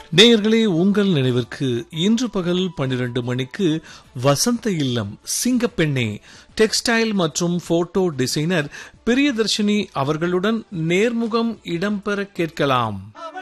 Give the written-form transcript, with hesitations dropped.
நேயர்களே, உங்கள் நினைவிற்கு இன்று பகல் 12 மணிக்கு வசந்த இல்லம் சிங்கப்பெண்ணே டெக்ஸ்டைல் மற்றும் போட்டோ டிசைனர் பிரியதர்ஷினி அவர்களுடன் நேர்முகம் இடம்பெற கேட்கலாம்.